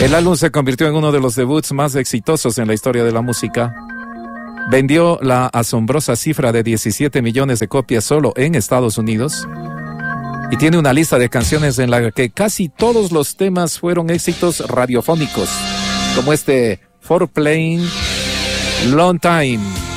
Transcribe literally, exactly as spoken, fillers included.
El álbum se convirtió en uno de los debuts más exitosos en la historia de la música. Vendió la asombrosa cifra de diecisiete millones de copias solo en Estados Unidos. Y tiene una lista de canciones en la que casi todos los temas fueron éxitos radiofónicos, como este For Playing Long Time.